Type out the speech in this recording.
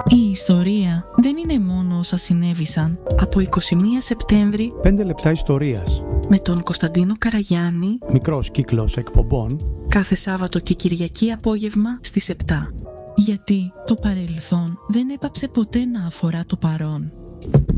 Η ιστορία δεν είναι μόνο όσα συνέβησαν. Από 21 Σεπτέμβρη 5 λεπτά ιστορίας. Με τον Κωνσταντίνο Καραγιάννη. Μικρός κύκλος εκπομπών. Κάθε Σάββατο και Κυριακή απόγευμα στις 7. Γιατί το παρελθόν δεν έπαψε ποτέ να αφορά το παρόν.